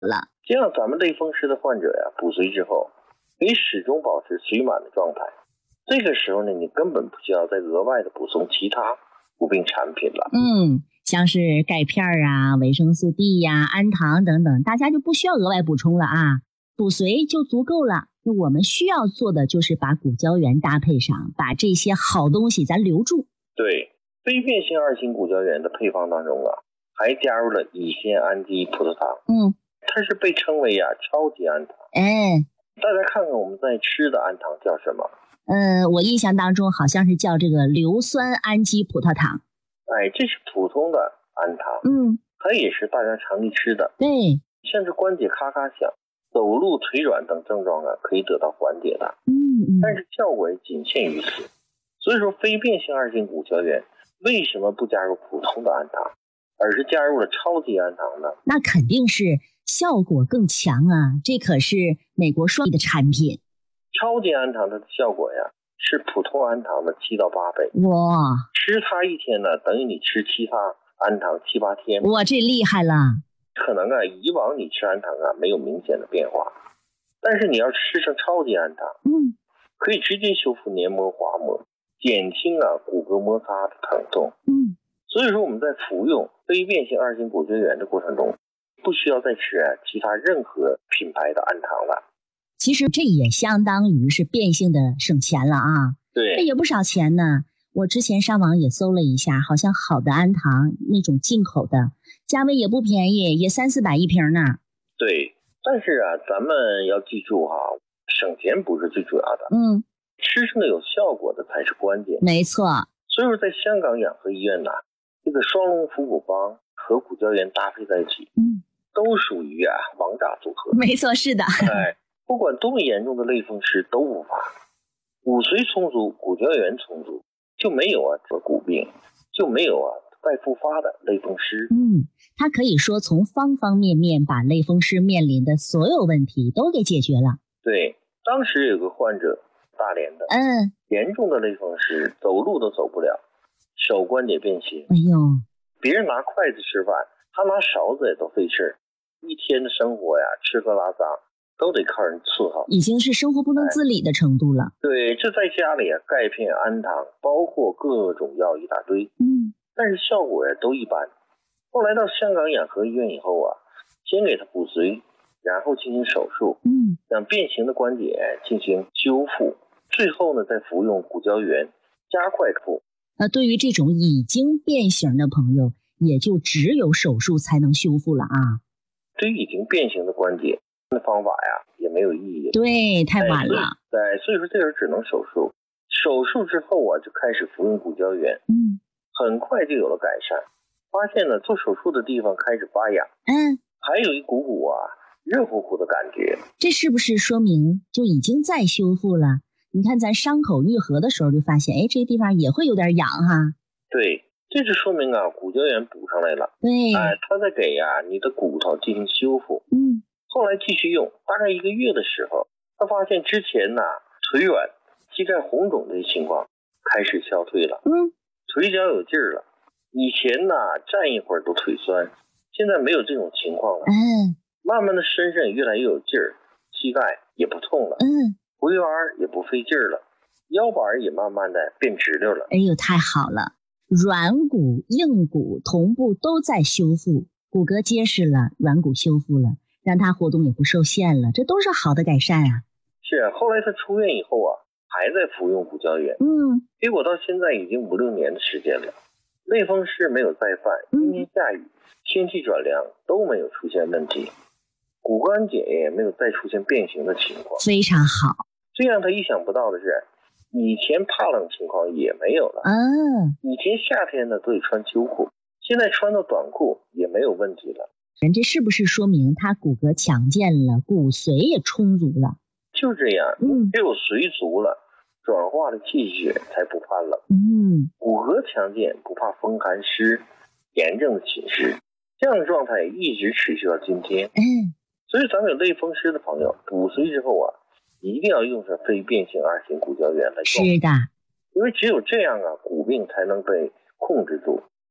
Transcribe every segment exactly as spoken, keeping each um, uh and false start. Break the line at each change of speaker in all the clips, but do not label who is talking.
了。
这样咱们类风湿的患者呀，补髓之后可以始终保持髓满的状态。这个时候呢，你根本不需要再额外的补充其他补病产品了。
嗯，像是钙片啊、维生素 D 呀、氨糖等等，大家就不需要额外补充了啊，补髓就足够了。那我们需要做的就是把骨胶原搭配上，把这些好东西咱留住。
对，非变性二型骨胶原的配方当中啊，还加入了乙酰氨基葡萄糖。
嗯，
它是被称为呀、啊、超级氨糖。
哎，
大家看看我们在吃的氨糖叫什么？
嗯、呃，我印象当中好像是叫这个硫酸氨基葡萄糖。
哎，这是普通的氨糖。
嗯，
它也是大家常地吃的。
对，
像是关节咔咔响、走路腿软等症状啊，可以得到缓解的。
嗯嗯，
但是效果也仅限于此。所以说，非变性二型骨胶原为什么不加入普通的氨糖，而是加入了超级氨糖呢？
那肯定是效果更强啊！这可是美国双益的产品。
超级氨糖它的效果呀，是普通氨糖的七到八倍。
哇！
吃它一天呢，等于你吃其他氨糖七八天。
哇，这厉害了！
可能啊，以往你吃氨糖啊没有明显的变化，但是你要吃上超级氨糖，
嗯，
可以直接修复黏膜滑膜，减轻啊骨骼摩擦的疼痛。
嗯，
所以说我们在服用非变性二型骨胶原的过程中，不需要再吃啊其他任何品牌的氨糖了。
其实这也相当于是变性的省钱了啊！
对，
这也不少钱呢。我之前上网也搜了一下，好像好的氨糖那种进口的，价位也不便宜，也三四百一瓶呢。
对，但是啊，咱们要记住哈，省钱不是最主要的，
嗯，
吃上的有效果的才是关键。
没错。
所以说，在香港养和医院呐，这个双龙腹股帮和骨胶原搭配在一起，
嗯，
都属于啊王炸组合。
没错，是的。
哎，不管多么严重的类风湿都无法，骨髓充足，骨胶原充足，就没有啊这骨病，就没有啊再复发的类风湿。
嗯，它可以说从方方面面把类风湿面临的所有问题都给解决了。
对，当时有个患者，大连的，
嗯，
严重的类风湿，走路都走不了，手关节变形。
哎呦，
别人拿筷子吃饭，他拿勺子也都费事，一天的生活呀，吃喝拉撒都得靠人伺候，
已经是生活不能自理的程度了。
哎、对，这在家里啊，钙片、氨糖，包括各种药一大堆，
嗯，
但是效果呀都一般。后来到香港养和医院以后啊，先给他补髓，然后进行手术，
嗯，
让变形的关节进行修复，最后呢再服用骨胶原，加快恢复。
那对于这种已经变形的朋友，也就只有手术才能修复了啊。
对于已经变形的关节，那方法呀也没有意义。
对，太晚了。
对，所以说这时候只能手术。手术之后啊，就开始服用骨胶原，
嗯，
很快就有了改善。发现呢，做手术的地方开始发痒，
嗯，
还有一股股啊热乎乎的感觉。
这是不是说明就已经在修复了？你看咱伤口愈合的时候就发现，哎，这个地方也会有点痒哈。
对，这就说明啊，骨胶原补上来了。
对，
哎，它在给呀、啊、你的骨头进行修复。
嗯，
后来继续用，大概一个月的时候，他发现之前呐、啊、腿软、膝盖红肿的情况开始消退了。
嗯，
腿脚有劲儿了。以前呐、啊、站一会儿都腿酸，现在没有这种情况了。
嗯，
慢慢的身上也越来越有劲儿，膝盖也不痛了。
嗯，
回弯也不费劲儿了，腰板也慢慢的变直溜了。
哎呦，太好了！软骨、硬骨同步都在修复，骨骼结实了，软骨修复了，让他活动也不受限了，这都是好的改善啊。
是，后来他出院以后啊，还在服用骨胶原，
嗯，
结果到现在已经五六年的时间了，类风湿没有再犯，阴天下雨、天气转凉都没有出现问题，骨关节也没有再出现变形的情况，
非常好。
最让他意想不到的是，以前怕冷情况也没有了。
嗯，
以前夏天呢都得穿秋裤，现在穿到短裤也没有问题了。
人这是不是说明他骨骼强健了，骨髓也充足了？
就这样，
嗯，
只有髓足了，转化的气血才不怕冷。
嗯，
骨骼强健，不怕风寒湿、炎症的侵蚀，这样的状态一直持续到今天。
嗯，
所以咱们有类风湿的朋友，补髓之后啊，一定要用上非变性二型骨胶原来用。
是的，
因为只有这样啊，骨病才能被控制住。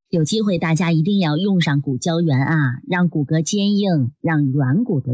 有机会大家一定要用上骨胶原啊，让骨骼坚硬，让软骨的